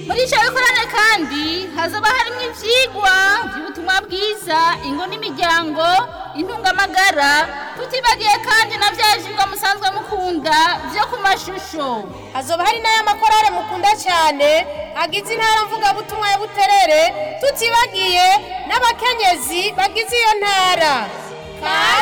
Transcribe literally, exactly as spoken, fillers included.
muri ico bikorane kandi hazoba harimwo ivyigwa vy'ubutumwa bwiza, ingo n'imiryango, intungamagara, tutibagiye kandi na vya vyigwa musanzwe mukunda vyo ku mashusho. Hazoba hari n'aya makorale mukunda cyane agize intara mvugabutumwa ya Buterere, tutibagiye n'abakenyezi bagize iyo ntara.